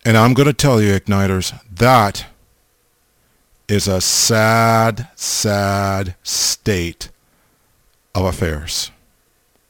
And I'm going to tell you, Igniters, that is a sad, sad state of affairs.